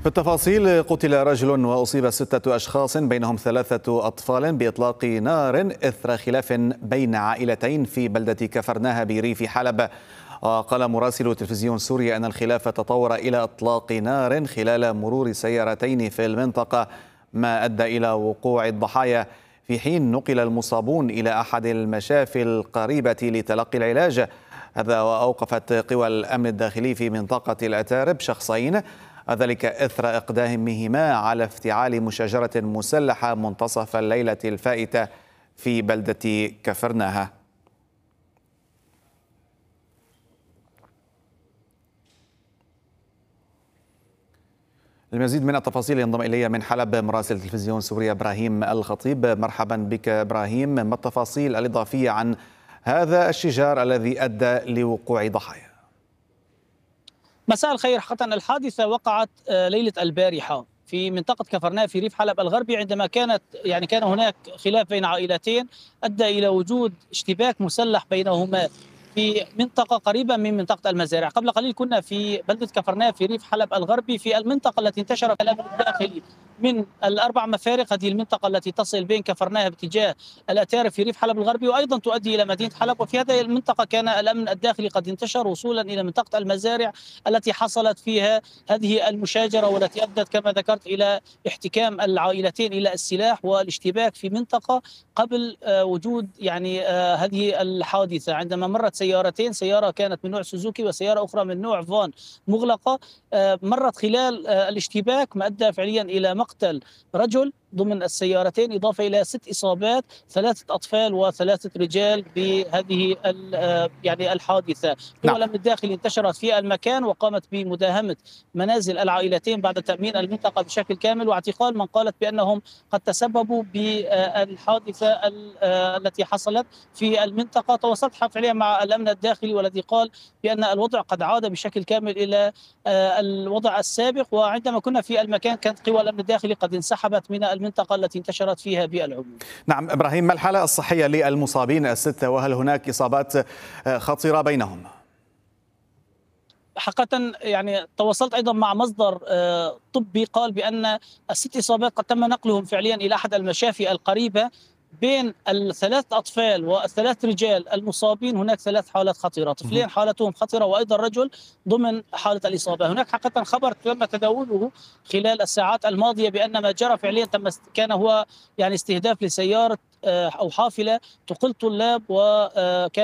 بالتفاصيل، قتل رجل وأصيب 6 أشخاص بينهم 3 أطفال بإطلاق نار إثر خلاف بين عائلتين في بلدة كفرناها بريف حلب. قال مراسل تلفزيون سوريا أن الخلاف تطور إلى إطلاق نار خلال مرور سيارتين في المنطقة، ما أدى إلى وقوع الضحايا، في حين نقل المصابون إلى أحد المشافي القريبة لتلقي العلاج. هذا وأوقفت قوى الأمن الداخلي في منطقة الأتارب شخصين، ذلك إثر إقدامهما على افتعال مشاجرة مسلحة منتصف الليلة الفائتة في بلدة كفرناها. المزيد من التفاصيل ينضم إلي من حلب مراسل تلفزيون سوريا إبراهيم الخطيب. مرحبا بك إبراهيم، ما التفاصيل الإضافية عن هذا الشجار الذي أدى لوقوع ضحايا؟ مساء الخير. حقا الحادثة وقعت ليلة البارحة في منطقة كفرناها في ريف حلب الغربي، عندما كان هناك خلاف بين عائلتين أدى إلى وجود اشتباك مسلح بينهما في منطقة قريبة من منطقة المزارع. قبل قليل كنا في بلدة كفرناها في ريف حلب الغربي، في المنطقة التي انتشر الأمن الداخلي من ال4 مفارق. هذه المنطقة التي تصل بين كفرناها باتجاه الأتارب في ريف حلب الغربي، وأيضا تؤدي إلى مدينة حلب. وفي هذه المنطقة كان الأمن الداخلي قد انتشر وصولا إلى منطقة المزارع التي حصلت فيها هذه المشاجرة، والتي أدت كما ذكرت إلى احتكام العائلتين إلى السلاح والاشتباك في منطقة قبل وجود هذه الحادثة. عندما مرت سيارتين، سيارة كانت من نوع سوزوكي وسيارة أخرى من نوع فان مغلقة، مرت خلال الاشتباك، ما أدى فعليا إلى مقتل رجل ضمن السيارتين، إضافة إلى 6 إصابات، 3 أطفال و3 رجال بهذه الحادثة. قوى الأمن الداخلي انتشرت في المكان وقامت بمداهمة منازل العائلتين بعد تأمين المنطقة بشكل كامل، واعتقال من قالت بأنهم قد تسببوا بالحادثة التي حصلت في المنطقة. تواصلت فعليا مع الأمن الداخلي، والذي قال بأن الوضع قد عاد بشكل كامل إلى الوضع السابق، وعندما كنا في المكان كانت قوى الأمن الداخلي قد انسحبت من المنطقة التي انتشرت فيها بالعموم. نعم إبراهيم، ما الحالة الصحية للمصابين ال6 وهل هناك إصابات خطيرة بينهم؟ حقيقة تواصلت أيضا مع مصدر طبي قال بأن ال6 إصابات قد تم نقلهم فعليا إلى أحد المشافي القريبة. بين ال3 أطفال و3 رجال المصابين هناك 3 حالات خطيرة، طفلين حالتهم خطيرة وأيضا رجل ضمن حالة الإصابة. هناك حقيقة خبر تم تداوله خلال الساعات الماضية بأن ما جرى فعليا كان هو استهداف لسيارة أو حافلة تقل طلاب، وكان